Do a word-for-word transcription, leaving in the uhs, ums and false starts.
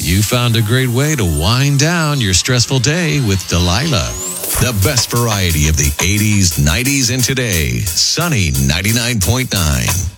You found a great way to wind down your stressful day with Delilah. The best variety of the eighties, nineties, and today. Sunny ninety-nine point nine.